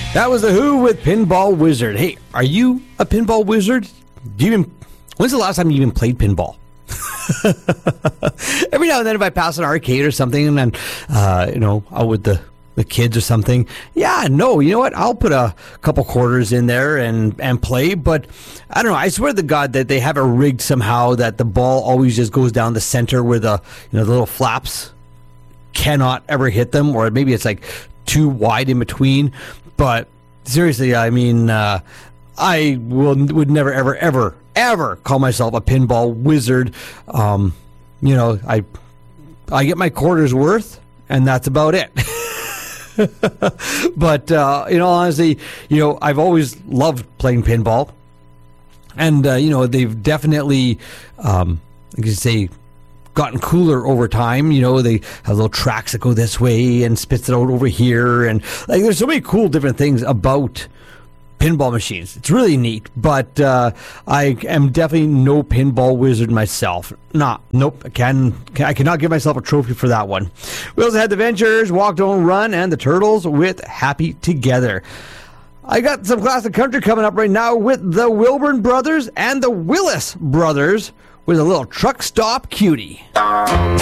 That was The Who with Pinball Wizard. Hey, are you a pinball wizard? When's the last time you even played pinball? Every now and then if I pass an arcade or something and then, out with the kids or something, you know what? I'll put a couple quarters in there and play, but I don't know. I swear to God that they have it rigged somehow that the ball always just goes down the center where the little flaps cannot ever hit them, or maybe it's like too wide in between. But seriously, I mean, I would never, ever, ever call myself a pinball wizard. I get my quarter's worth, and that's about it. But honestly, I've always loved playing pinball, and they've definitely, gotten cooler over time. They have little tracks that go this way and spits it out over here, and there's so many cool different things about pinball machines. It's really neat, but I am definitely no pinball wizard myself. Nope. I cannot give myself a trophy for that one. We also had the Ventures, Walk Don't Run, and the Turtles with Happy Together. I got some classic country coming up right now with the Wilburn Brothers and the Willis Brothers with a little Truck Stop Cutie.